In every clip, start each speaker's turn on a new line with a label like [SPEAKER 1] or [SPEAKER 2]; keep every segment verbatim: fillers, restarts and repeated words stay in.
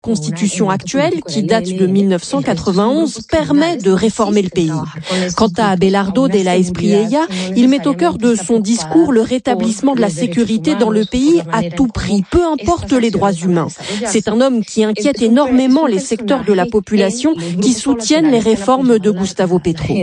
[SPEAKER 1] constitution actuelle, qui date de mille neuf cent quatre-vingt-onze, permet de réformer le pays. Quant à Abelardo de la Espriella, il met au cœur de son discours le rétablissement de la sécurité dans le pays à tout prix, peu importe les droits humains. C'est un homme qui inquiète énormément les secteurs de la population qui soutiennent les réformes de Gustavo Petro.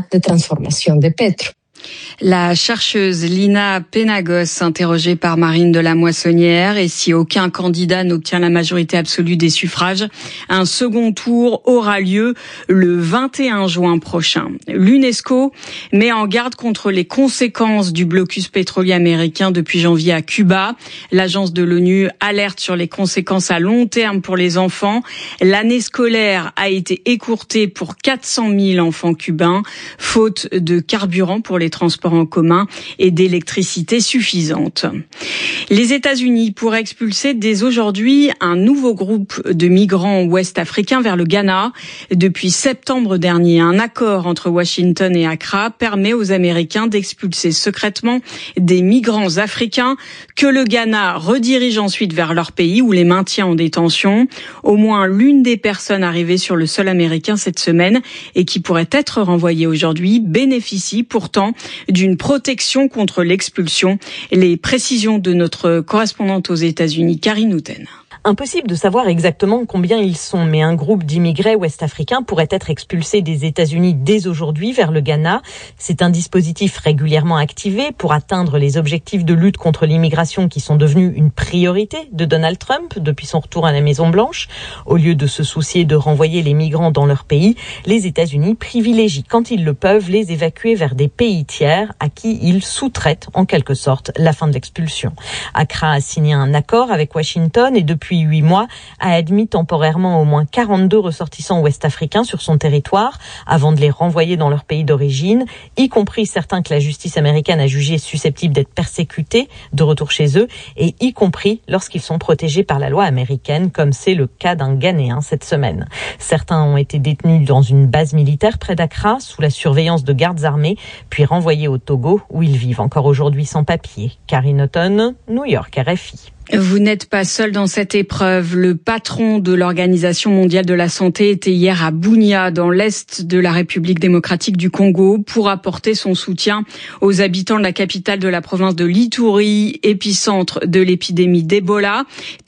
[SPEAKER 2] La chercheuse Lina Penagos, interrogée par Marine de la Moissonnière, et si aucun candidat n'obtient la majorité absolue des suffrages, un second tour aura lieu le vingt et un juin prochain. L'UNESCO met en garde contre les conséquences du blocus pétrolier américain depuis janvier à Cuba. L'agence de l'ONU alerte sur les conséquences à long terme pour les enfants. L'année scolaire a été écourtée pour quatre cent mille enfants cubains, faute de carburant pour les transports en commun et d'électricité suffisante. Les États-Unis pourraient expulser dès aujourd'hui un nouveau groupe de migrants ouest-africains vers le Ghana. Depuis septembre dernier, un accord entre Washington et Accra permet aux Américains d'expulser secrètement des migrants africains que le Ghana redirige ensuite vers leur pays ou les maintient en détention. Au moins l'une des personnes arrivées sur le sol américain cette semaine et qui pourrait être renvoyée aujourd'hui bénéficie pourtant d'une protection contre l'expulsion. Les précisions de notre correspondante aux États-Unis, Karine Houten.
[SPEAKER 1] Impossible de savoir exactement combien ils sont, mais un groupe d'immigrés ouest-africains pourrait être expulsé des États-Unis dès aujourd'hui vers le Ghana. C'est un dispositif régulièrement activé pour atteindre les objectifs de lutte contre l'immigration qui sont devenus une priorité de Donald Trump depuis son retour à la Maison-Blanche. Au lieu de se soucier de renvoyer les migrants dans leur pays, les États-Unis privilégient, quand ils le peuvent, les évacuer vers des pays tiers à qui ils sous-traitent en quelque sorte la fin de l'expulsion. Accra a signé un accord avec Washington et depuis huit mois, a admis temporairement au moins quarante-deux ressortissants ouest-africains sur son territoire avant de les renvoyer dans leur pays d'origine, y compris certains que la justice américaine a jugés susceptibles d'être persécutés de retour chez eux, et y compris lorsqu'ils sont protégés par la loi américaine, comme c'est le cas d'un Ghanéen cette semaine. Certains ont été détenus dans une base militaire près d'Accra, sous la surveillance de gardes armés, puis renvoyés au Togo, où ils vivent encore aujourd'hui sans papier. Karine Houten, New York, R F I.
[SPEAKER 2] Vous n'êtes pas seul dans cette épreuve. Le patron de l'Organisation mondiale de la santé était hier à Bunia, dans l'est de la République démocratique du Congo, pour apporter son soutien aux habitants de la capitale de la province de l'Ituri, épicentre de l'épidémie d'Ebola.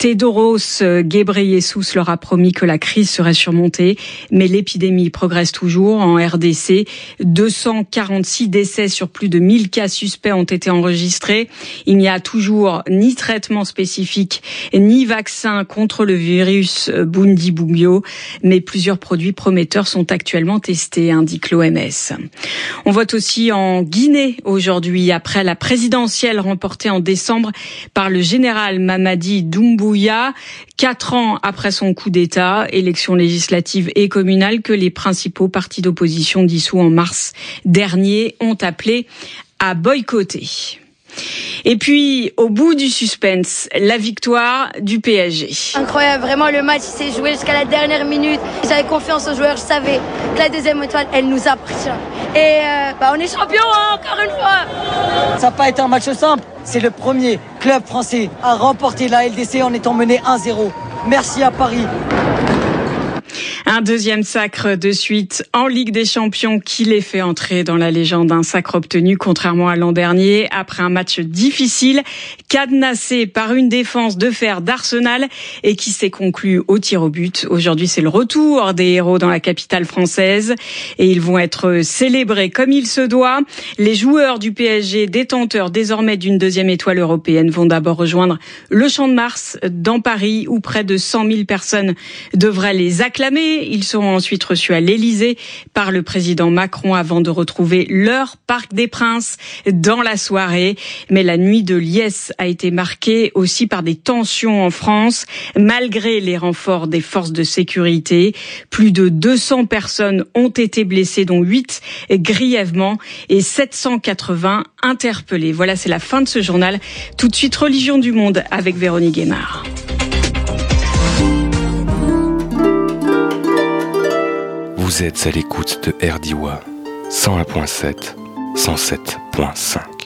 [SPEAKER 2] Tedros Ghebreyesus leur a promis que la crise serait surmontée, mais l'épidémie progresse toujours. En R D C, deux cent quarante-six décès sur plus de mille cas suspects ont été enregistrés. Il n'y a toujours ni traitement spécifique ni vaccin contre le virus Bundibugyo, mais plusieurs produits prometteurs sont actuellement testés, indique l'O M S. On vote aussi en Guinée aujourd'hui, après la présidentielle remportée en décembre par le général Mamadi Doumbouya, quatre ans après son coup d'État, élections législatives et communales que les principaux partis d'opposition dissous en mars dernier ont appelé à boycotter. Et puis, au bout du suspense, la victoire du P S G.
[SPEAKER 3] Incroyable, vraiment le match s'est joué jusqu'à la dernière minute. J'avais confiance aux joueurs, je savais que la deuxième étoile, elle nous appartient. Et euh, bah, on est champion hein, encore une fois.
[SPEAKER 4] Ça n'a pas été un match simple, c'est le premier club français à remporter la L D C en étant mené un zéro. Merci à Paris.
[SPEAKER 2] Un deuxième sacre de suite en Ligue des Champions qui les fait entrer dans la légende. Un sacre obtenu, contrairement à l'an dernier, après un match difficile, cadenassé par une défense de fer d'Arsenal et qui s'est conclu au tir au but. Aujourd'hui, c'est le retour des héros dans la capitale française et ils vont être célébrés comme il se doit. Les joueurs du P S G, détenteurs désormais d'une deuxième étoile européenne, vont d'abord rejoindre le Champ de Mars dans Paris où près de cent mille personnes devraient les acclamer. Ils seront ensuite reçus à l'Élysée par le président Macron avant de retrouver leur Parc des Princes dans la soirée. Mais la nuit de liesse a été marquée aussi par des tensions en France, malgré les renforts des forces de sécurité. Plus de deux cents personnes ont été blessées, dont huit grièvement et sept cent quatre-vingts interpellées. Voilà, c'est la fin de ce journal. Tout de suite, Religion du Monde avec Véronique Guémard.
[SPEAKER 5] Vous êtes à l'écoute de R D I W A cent un virgule sept, cent sept virgule cinq.